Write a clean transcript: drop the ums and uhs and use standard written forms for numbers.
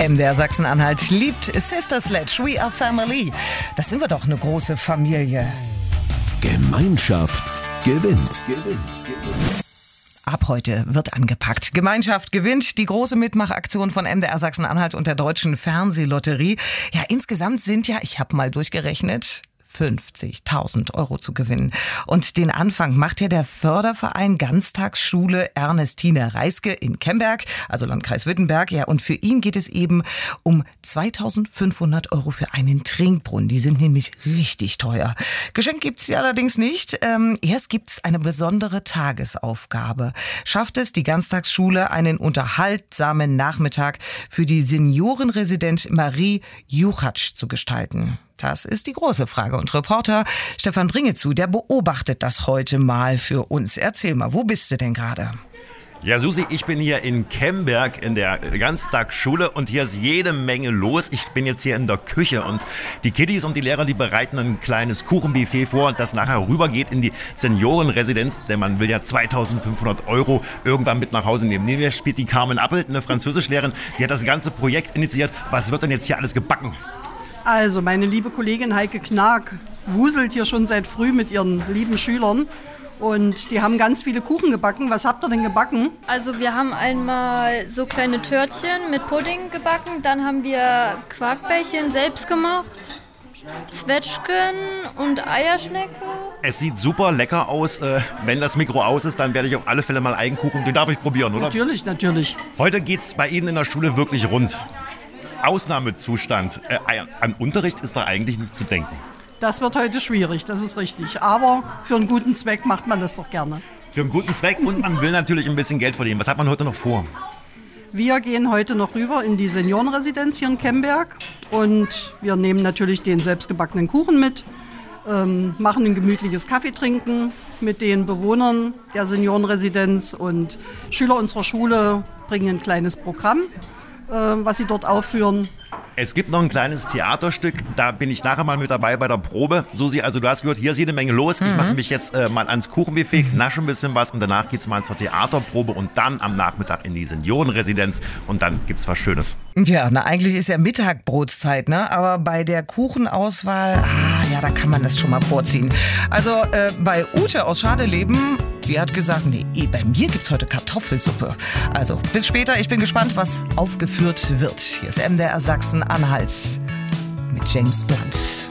MDR Sachsen-Anhalt liebt Sister Sledge, We Are Family. Das sind wir doch, eine große Familie. Gemeinschaft gewinnt. Ab heute wird angepackt. Gemeinschaft gewinnt, die große Mitmachaktion von MDR Sachsen-Anhalt und der Deutschen Fernsehlotterie. Ja, insgesamt sind ich habe mal durchgerechnet, 50.000 Euro zu gewinnen. Und den Anfang macht der Förderverein Ganztagsschule Ernestine Reiske in Kemberg, also Landkreis Wittenberg. Ja, und für ihn geht es eben um 2.500 Euro für einen Trinkbrunnen. Die sind nämlich richtig teuer. Geschenk gibt's hier allerdings nicht. Erst gibt's eine besondere Tagesaufgabe. Schafft es die Ganztagsschule, einen unterhaltsamen Nachmittag für die Seniorenresident Marie Juchatsch zu gestalten? Das ist die große Frage. Und Reporter Stefan Bringezu, der beobachtet das heute mal für uns. Erzähl mal, wo bist du denn gerade? Ja, Susi, ich bin hier in Kemberg in der Ganztagsschule und hier ist jede Menge los. Ich bin jetzt hier in der Küche und die Kiddies und die Lehrer, die bereiten ein kleines Kuchenbuffet vor, das nachher rübergeht in die Seniorenresidenz, denn man will ja 2.500 Euro irgendwann mit nach Hause nehmen. Neben mir spielt die Carmen Appelt, eine Französischlehrerin, die hat das ganze Projekt initiiert. Was wird denn jetzt hier alles gebacken? Also meine liebe Kollegin Heike Knag wuselt hier schon seit früh mit ihren lieben Schülern und die haben ganz viele Kuchen gebacken. Was habt ihr denn gebacken? Also wir haben einmal so kleine Törtchen mit Pudding gebacken, dann haben wir Quarkbällchen selbst gemacht, Zwetschgen und Eierschnecke. Es sieht super lecker aus. Wenn das Mikro aus ist, dann werde ich auf alle Fälle mal Eigenkuchen. Den darf ich probieren, oder? Natürlich. Heute geht's bei Ihnen in der Schule wirklich rund. Ausnahmezustand. An Unterricht ist da eigentlich nicht zu denken. Das wird heute schwierig, das ist richtig. Aber für einen guten Zweck macht man das doch gerne. Für einen guten Zweck und man will natürlich ein bisschen Geld verdienen. Was hat man heute noch vor? Wir gehen heute noch rüber in die Seniorenresidenz hier in Kemberg und wir nehmen natürlich den selbstgebackenen Kuchen mit, machen ein gemütliches Kaffeetrinken mit den Bewohnern der Seniorenresidenz und Schüler unserer Schule bringen ein kleines Programm, was sie dort aufführen. Es gibt noch ein kleines Theaterstück, da bin ich nachher mal mit dabei bei der Probe. Susi, also du hast gehört, hier ist jede Menge los. Ich mache mich jetzt mal ans Kuchenbuffet, nasche ein bisschen was und danach geht's mal zur Theaterprobe und dann am Nachmittag in die Seniorenresidenz und dann gibt's was Schönes. Ja, eigentlich ist ja Mittagbrotzeit, ne? Aber bei der Kuchenauswahl, da kann man das schon mal vorziehen. Also bei Ute aus Schadeleben, die hat gesagt, nee, bei mir gibt's heute Kartoffelsuppe. Also bis später, ich bin gespannt, was aufgeführt wird. Hier ist MDR Sachsen-Anhalt mit James Blunt.